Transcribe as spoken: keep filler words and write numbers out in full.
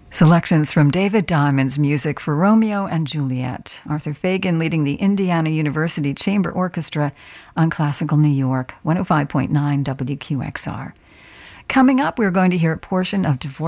Selections from David Diamond's music for Romeo and Juliet. Arthur Fagan leading the Indiana University Chamber Orchestra on Classical New York, one oh five point nine W Q X R. Coming up, we're going to hear a portion of Dvorak